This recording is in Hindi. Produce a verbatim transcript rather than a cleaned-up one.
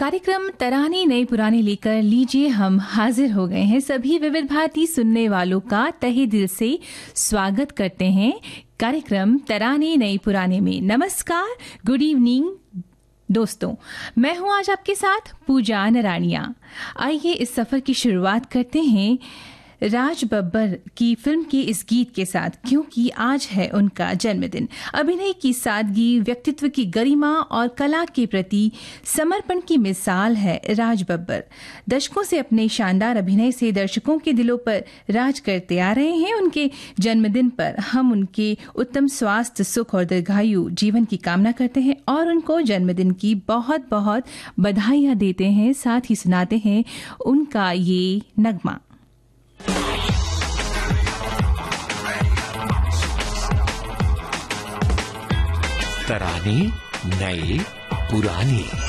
कार्यक्रम तराने नए पुराने लेकर लीजिए हम हाजिर हो गए हैं। सभी विविध भारती सुनने वालों का तहे दिल से स्वागत करते हैं कार्यक्रम तराने नए पुराने में। नमस्कार, गुड इवनिंग दोस्तों, मैं हूं आज आपके साथ पूजा नरानिया। आइए इस सफर की शुरुआत करते हैं राज बब्बर की फिल्म के इस गीत के साथ, क्योंकि आज है उनका जन्मदिन। अभिनय की सादगी, व्यक्तित्व की गरिमा और कला के प्रति समर्पण की मिसाल है राज बब्बर। दशकों से अपने शानदार अभिनय से दर्शकों के दिलों पर राज करते आ रहे हैं। उनके जन्मदिन पर हम उनके उत्तम स्वास्थ्य, सुख और दीर्घायु जीवन की कामना करते हैं और उनको जन्मदिन की बहुत बहुत बधाइयां देते हैं। साथ ही सुनाते हैं उनका ये नगमा। तराने नए पुराने।